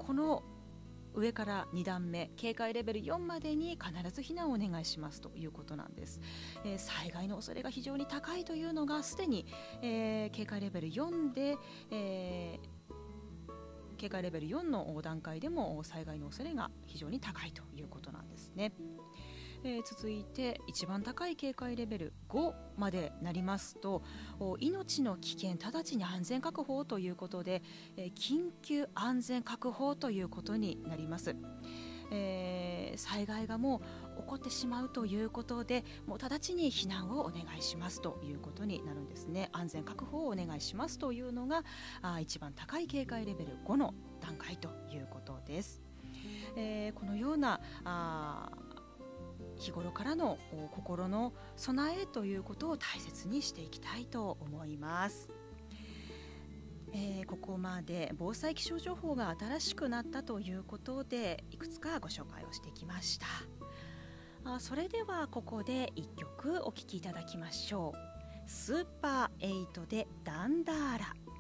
この上から2段目、警戒レベル4までに必ず避難をお願いしますということなんです。災害の恐れが非常に高いというのがすでに、警戒レベル4で、警戒レベル4の段階でも災害の恐れが非常に高いということなんですね。続いて一番高い警戒レベル5までなりますと、命の危険直ちに安全確保ということで、緊急安全確保ということになります。災害がもう起こってしまうということで、もう直ちに避難をお願いしますということになるんですね。安全確保をお願いしますというのが一番高い警戒レベル5の段階ということです。このような日頃からの心の備えということを大切にしていきたいと思います。ここまで防災気象情報が新しくなったということで、いくつかご紹介をしてきました。それではここで1曲お聴きいただきましょう。スーパー8でダンダーラ。